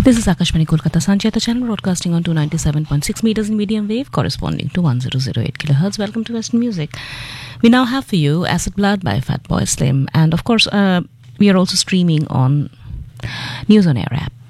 This is Akashvani Kolkata Sancheta channel broadcasting on 297.6 meters in medium wave corresponding to 1008 kilohertz. Welcome to Western Music. We now have for you Acid Blood by Fatboy Slim, and of course we are also streaming on News on Air app.